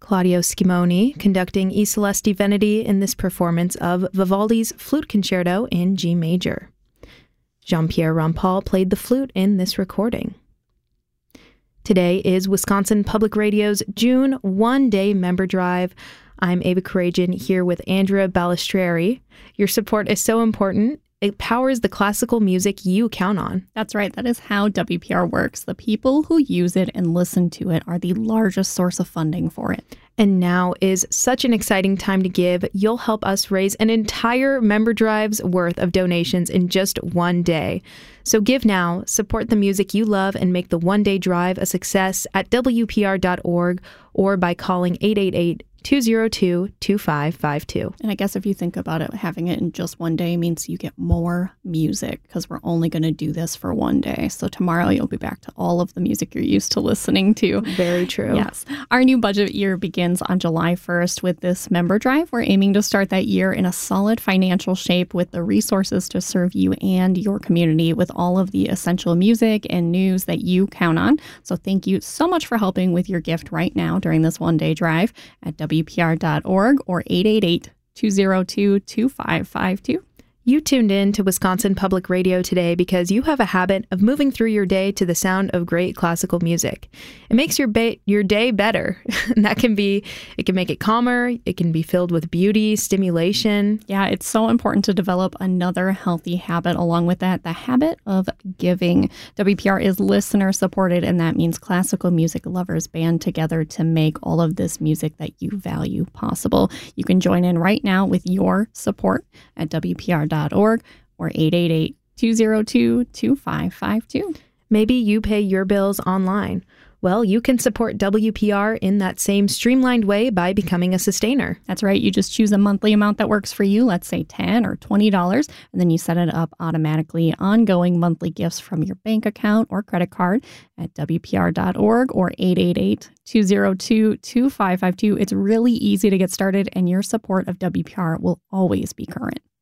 Claudio Schimoni conducting E Celesti Veneti in this performance of Vivaldi's Flute Concerto in G major. Jean-Pierre Rampal played the flute in this recording. Today is Wisconsin Public Radio's June one-day member drive. I'm Ava Karajan here with Andrea Balistreri. Your support is so important. It powers the classical music you count on. That's right. That is how WPR works. The people who use it and listen to it are the largest source of funding for it. And now is such an exciting time to give. You'll help us raise an entire member drive's worth of donations in just one day. So give now, support the music you love, and make the one-day drive a success at WPR.org or by calling 888-202-2552. And I guess if you think about it, having it in just one day means you get more music because we're only going to do this for one day. So tomorrow you'll be back to all of the music you're used to listening to. Very true. Yes. Our new budget year begins on July 1st with this member drive. We're aiming to start that year in a solid financial shape with the resources to serve you and your community with all of the essential music and news that you count on. So thank you so much for helping with your gift right now during this one-day drive at WPR.org or 888-202-2552. You tuned in to Wisconsin Public Radio today because you have a habit of moving through your day to the sound of great classical music. It makes your day better. And it can make it calmer. It can be filled with beauty, stimulation. Yeah, it's so important to develop another healthy habit along with that, the habit of giving. WPR is listener supported, and that means classical music lovers band together to make all of this music that you value possible. You can join in right now with your support at WPR.org or 888-202-2552. Maybe you pay your bills online. Well, you can support WPR in that same streamlined way by becoming a sustainer. That's right. You just choose a monthly amount that works for you, let's say $10 or $20, and then you set it up automatically. Ongoing monthly gifts from your bank account or credit card at WPR.org or 888-202-2552. It's really easy to get started, and your support of WPR will always be current.